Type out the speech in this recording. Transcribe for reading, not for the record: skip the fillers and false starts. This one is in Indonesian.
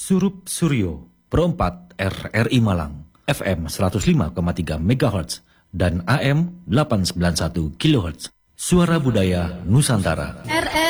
Surup Suryo, Pro 4 RRI Malang, FM 105,3 MHz dan AM 891 kHz. Suara Budaya Nusantara.